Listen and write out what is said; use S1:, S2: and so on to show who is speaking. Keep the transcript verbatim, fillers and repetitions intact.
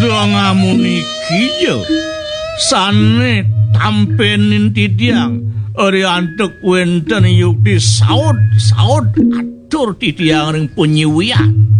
S1: dongamu niki yo sane tampenin titiang ori antuk wenten yukti saud saud atur titiang ring penyiwian